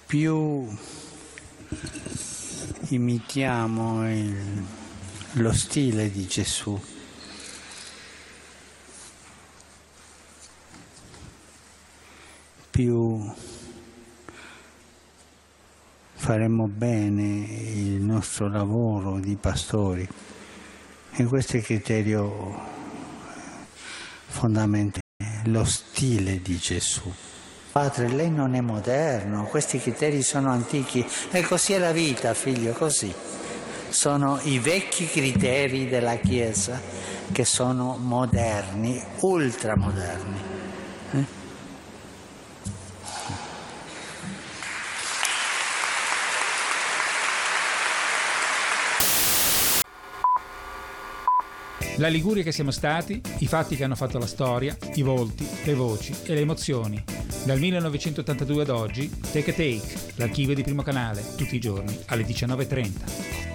più imitiamo lo stile di Gesù, più faremo bene il nostro lavoro di pastori. E questo è il criterio fondamentale, lo stile di Gesù. Padre, lei non è moderno, questi criteri sono antichi, e così è la vita, figlio, così. Sono i vecchi criteri della Chiesa che sono moderni, ultramoderni. La Liguria che siamo stati, i fatti che hanno fatto la storia, i volti, le voci e le emozioni. Dal 1982 ad oggi, Take a Take, l'archivio di Primo Canale, tutti i giorni alle 19:30.